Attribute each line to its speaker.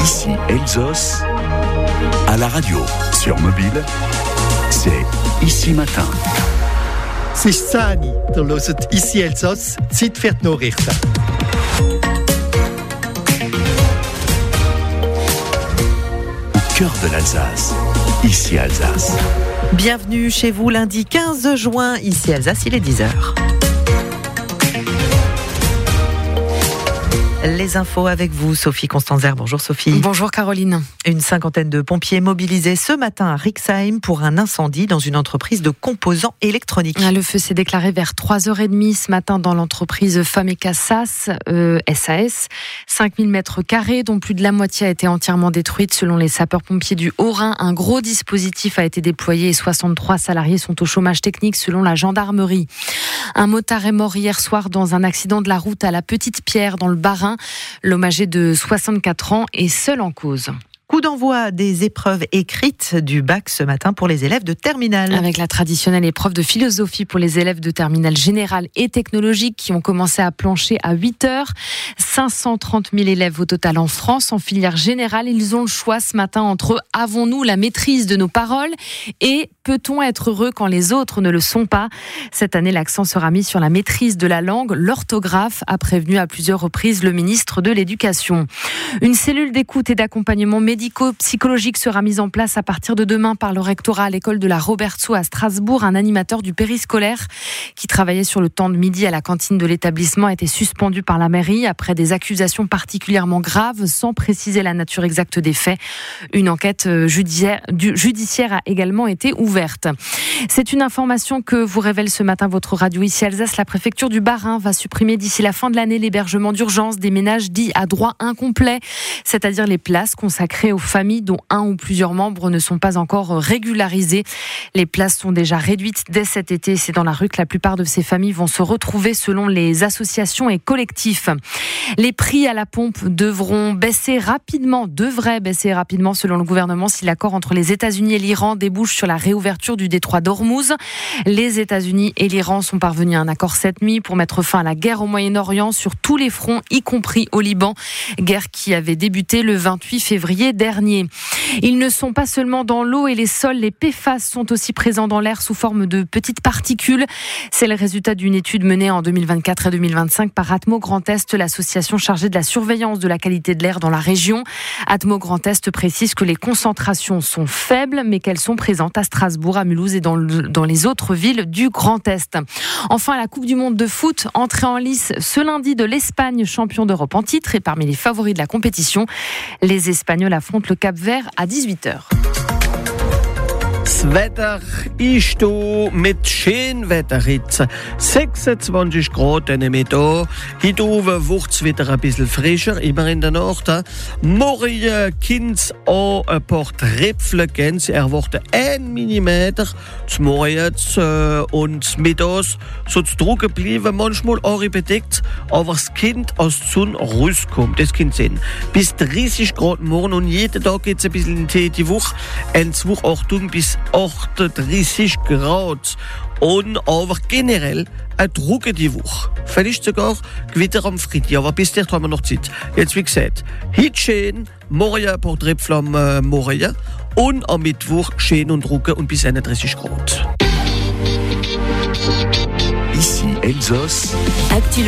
Speaker 1: Ici Elsos, à la radio, sur mobile, c'est Ici Matin.
Speaker 2: Es ist 10 Uhr, ihr hört «Ici Elsass», Zeit für die Nachrichten.
Speaker 1: Au cœur de l'Alsace, Ici Alsace.
Speaker 3: Bienvenue chez vous lundi 15 juin, ici Alsace, il est 10h. Les infos avec vous, Sophie Constanzer. Bonjour Sophie.
Speaker 4: Bonjour Caroline.
Speaker 3: Une cinquantaine de pompiers mobilisés ce matin à Rixheim pour un incendie dans une entreprise de composants électroniques.
Speaker 4: Le feu s'est déclaré vers 3h30 ce matin dans l'entreprise Fameca SAS. 5000 mètres carrés, dont plus de la moitié a été entièrement détruite selon les sapeurs-pompiers du Haut-Rhin. Un gros dispositif a été déployé et 63 salariés sont au chômage technique selon la gendarmerie. Un motard est mort hier soir dans un accident de la route à la Petite-Pierre dans le Bas-Rhin. L'homme âgé de 64 ans est seul en cause.
Speaker 3: Coup d'envoi des épreuves écrites du bac ce matin pour les élèves de terminale.
Speaker 4: Avec la traditionnelle épreuve de philosophie pour les élèves de terminale générale et technologique qui ont commencé à plancher à 8h. 530 000 élèves au total en France. En filière générale, ils ont le choix ce matin entre avons-nous la maîtrise de nos paroles et peut-on être heureux quand les autres ne le sont pas. Cette année, l'accent sera mis sur la maîtrise de la langue. L'orthographe a prévenu à plusieurs reprises le ministre de l'Éducation. Une cellule d'écoute et d'accompagnement médico-psychologique sera mise en place à partir de demain par le rectorat à l'école de la Robertsau à Strasbourg. Un animateur du périscolaire qui travaillait sur le temps de midi à la cantine de l'établissement a été suspendu par la mairie après des accusations particulièrement graves sans préciser la nature exacte des faits. Une enquête judiciaire a également été ouverte. C'est une information que vous révèle ce matin votre radio Ici Alsace. La préfecture du Bas-Rhin va supprimer d'ici la fin de l'année l'hébergement d'urgence des ménages dits à droit incomplet, c'est-à-dire les places consacrées aux familles dont un ou plusieurs membres ne sont pas encore régularisés. Les places sont déjà réduites dès cet été. C'est dans la rue que la plupart de ces familles vont se retrouver selon les associations et collectifs. Les prix à la pompe devraient baisser rapidement selon le gouvernement si l'accord entre les États-Unis et l'Iran débouche sur la réouverture du détroit d'Ormuz. Les États-Unis et l'Iran sont parvenus à un accord cette nuit pour mettre fin à la guerre au Moyen-Orient sur tous les fronts, y compris au Liban. Guerre qui avait débuté le 28 février dernier. Ils ne sont pas seulement dans l'eau et les sols, les PFAS sont aussi présents dans l'air sous forme de petites particules. C'est le résultat d'une étude menée en 2024 et 2025 par Atmo Grand Est, l'association chargée de la surveillance de la qualité de l'air dans la région. Atmo Grand Est précise que les concentrations sont faibles, mais qu'elles sont présentes à Strasbourg, à Mulhouse et dans les autres villes du Grand Est. Enfin, la Coupe du Monde de foot, entrée en lice ce lundi de l'Espagne, champion d'Europe en titre et parmi les favoris de la compétition. Les Espagnols affrontent le Cap-Vert à 18h.
Speaker 5: Das Wetter ist da mit Schönwetter jetzt. 26 Grad in der Mitte. Heute oben wird es wieder ein bisschen frischer, immer in der Nacht. Morgen kann es auch ein paar Tröpfchen geben. Sie erwarten 1 Millimeter. Zum Morgen und mittags soll es trocken bleiben, manchmal auch bedeckt. Aber das Kind aus der Sonne rauskommt. Das kann sein. Bis 30 Grad morgen und jeden Tag geht es ein bisschen in die Woche. In 2 Achtung bis 38 Grad und aber generell eine trockene Woche. Vielleicht sogar Gewitter am Freitag, aber bis dahin haben wir noch Zeit. Jetzt wie gesagt, heute schön, morgen ein paar Tröpfchen am Morgen und am Mittwoch schön und trocken und bis 31 Grad.
Speaker 1: Ici Elsos.